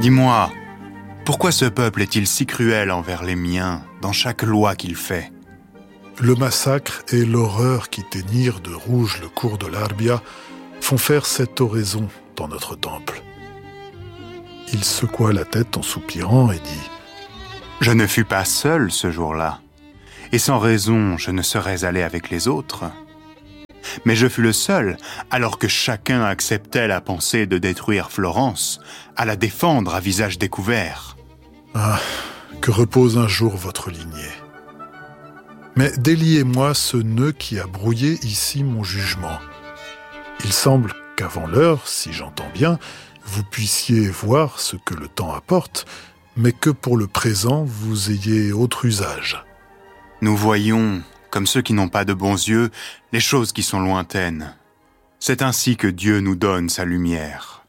Dis-moi, pourquoi ce peuple est-il si cruel envers les miens dans chaque loi qu'il fait ? Le massacre et l'horreur qui teignirent de rouge le cours de l'Arbia font faire cette oraison dans notre temple. Il secoua la tête en soupirant et dit « Je ne fus pas seul ce jour-là, et sans raison je ne serais allé avec les autres. Mais je fus le seul, alors que chacun acceptait la pensée de détruire Florence, à la défendre à visage découvert. » Ah, que repose un jour votre lignée. Mais déliez-moi ce nœud qui a brouillé ici mon jugement. Il semble qu'avant l'heure, si j'entends bien, vous puissiez voir ce que le temps apporte, mais que pour le présent, vous ayez autre usage. Nous voyons, comme ceux qui n'ont pas de bons yeux, les choses qui sont lointaines. C'est ainsi que Dieu nous donne sa lumière.